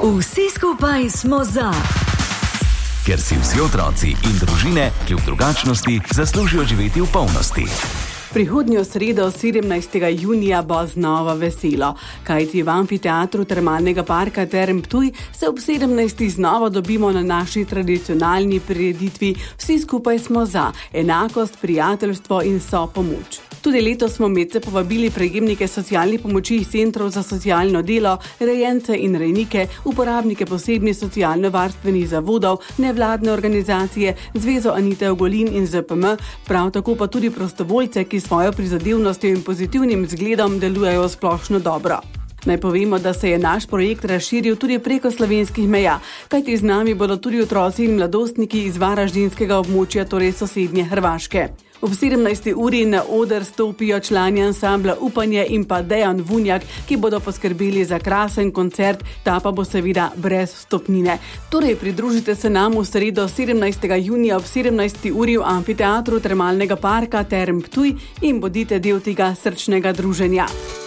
Vsi skupaj smo za. Ker si vsi otroci in družine kljub drugačnosti zaslužijo živeti v polnosti. Prihodnjo sredo 17. junija bo znova veselo, kajti v amfiteatru Termalnega parka Term Ptuj se ob 17. znova dobimo na naši tradicionalni prireditvi Vsi skupaj smo za enakost, prijateljstvo in sopomoč. Tudi letos smo medse povabili prejemnike socialnih pomoči iz centrov za socialno delo, rejence in rejnike, uporabnike posebnih socialno-varstvenih zavodov, nevladne organizacije, Zvezo Anite Ogulin in ZPM, prav tako pa tudi prostovoljce, ki svojo prizadevnostjo in pozitivnim zgledom delujejo splošno dobro. Naj povemo, da se je naš projekt razširil tudi preko slovenskih meja, kajti z nami bodo tudi otroci in mladostniki iz varaždinskega območja, torej sosednje Hrvaške. Ob 17. uri na oder stopijo člani ansambla Upanje in pa Dejan Vunjak, ki bodo poskrbeli za krasen koncert, ta pa bo seveda brez vstopnine. Torej, pridružite se nam v sredo 17. junija ob 17. uri v amfiteatru Termalnega parka Term Ptuj in bodite del tega srčnega druženja.